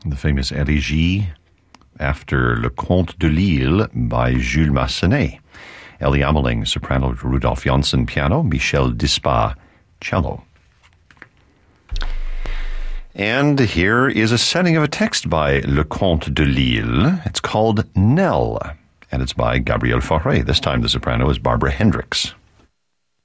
the famous Elegie after Le Comte de Lille by Jules Massenet. Ellie Ameling, soprano, Rudolf Janssen, piano, Michel Dispa, cello. And here is a setting of a text by Le Comte de Lille. It's called Nell, and it's by Gabrielle Fauré. This time the soprano is Barbara Hendricks.